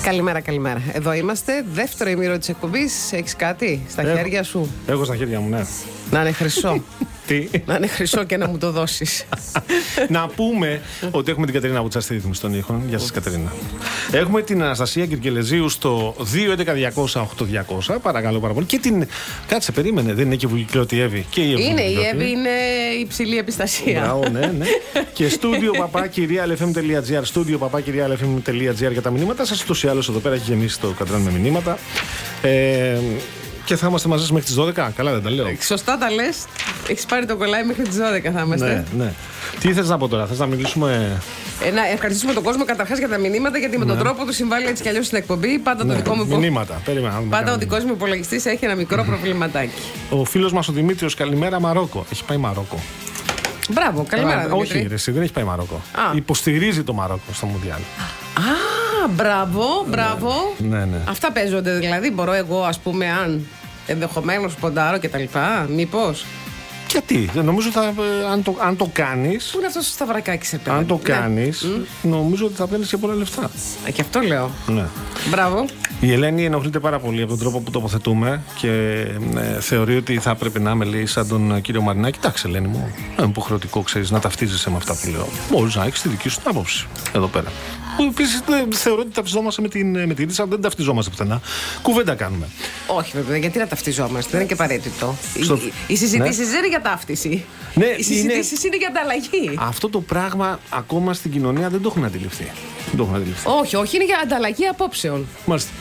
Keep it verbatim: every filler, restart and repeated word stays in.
Καλημέρα, καλημέρα. Εδώ είμαστε. Δεύτερο ημίρο της εκπομπής. Έχεις κάτι στα έχω, χέρια σου? Έχω στα χέρια μου, ναι. Να είναι χρυσό. Τι? Να είναι χρυσό και να μου το δώσεις. Να πούμε ότι έχουμε την Κατερίνα Βουτσά στη ρύθμιση των ήχων. Γεια σας, Κατερίνα. Έχουμε την Αναστασία Κυρκελεζίου στο δύο έντεκα διακόσια οκτώ διακόσια. Παρακαλώ πάρα πολύ. Και την. Κάτσε, περίμενε. Δεν είναι και Βουλικλώτη Εύη. Και η Εύη. Είναι, η Εύη είναι υψηλή επιστασία. Μπράβο, ναι, ναι. Και στούντιο παπά κυρία ελ εφ εμ τελεία τζι άρ. Στούντιο παπά κυρία ελ εφ εμ τελεία τζι άρ για τα μηνύματα σας. Ούτως ή άλλως εδώ πέρα έχει γεμίσει το κατράν με μηνύματα. Ε, Και θα είμαστε μαζί μέχρι τις δώδεκα. Καλά, δεν τα λέω? Σωστά τα λες. Έχεις πάρει το κολλάι μέχρι τις δώδεκα θα είμαστε. Ναι, ναι. Τι θες να πω τώρα, θες να μιλήσουμε? Ε, να ευχαριστήσουμε τον κόσμο καταρχάς για τα μηνύματα, γιατί με τον Ναι. τρόπο του συμβάλλει έτσι κι αλλιώς στην εκπομπή. Πάντα Ναι, το δικό μου μηνύματα. Περίμενα, Πάντα ο δικός μου υπολογιστής έχει ένα μικρό προβληματάκι. Ο φίλος μας ο Δημήτριος, καλημέρα, Μαρόκο. Έχει πάει Μαρόκο. Μπράβο, καλημέρα. Καλά, όχι, ρε, εσύ, δεν έχει πάει Μαρόκο. Α. Υποστηρίζει το Μαρόκο στο Μουντιάλ. Α, μπράβο, μπράβο. Ναι, ναι. Αυτά παίζονται δηλαδή. Μπορώ εγώ, ας πούμε, αν ενδεχομένως ποντάρω και τα λοιπά, μήπως? Γιατί, δεν νομίζω θα, ε, αν, το, αν το κάνεις, Πού είναι αυτός ο Σταυρακάκης σε πέρα? αν το Ναι. κάνεις, νομίζω ότι θα παίρνεις και πολλά λεφτά. Ε, και αυτό λέω. Ναι. Μπράβο. Η Ελένη ενοχλείται πάρα πολύ από τον τρόπο που τοποθετούμε και ε, θεωρεί ότι θα πρέπει να είμαι, λέει, σαν τον ε, κύριο Μαρινάκη. Κοιτάξτε, Ελένη μου, είναι υποχρεωτικό, ξέρεις, να ταυτίζεσαι με αυτά που λέω. Μπορείς να έχεις τη δική σου την άποψη εδώ πέρα. Επίσης, θεωρώ ότι ταυτιζόμαστε με την, με την Ρίσα, δεν ταυτιζόμαστε πουθενά. Κουβέντα κάνουμε. Όχι, βέβαια, γιατί να ταυτιζόμαστε, δεν είναι και απαραίτητο. Στο... Οι, οι συζητήσεις ναι. δεν είναι για ταύτιση. Ναι, οι συζητήσεις είναι... είναι για ανταλλαγή. Αυτό το πράγμα ακόμα στην κοινωνία δεν το έχουν αντιληφθεί. Δεν το έχουν αντιληφθεί. Όχι, όχι, είναι για ανταλλαγή απόψεων. Μάλιστα.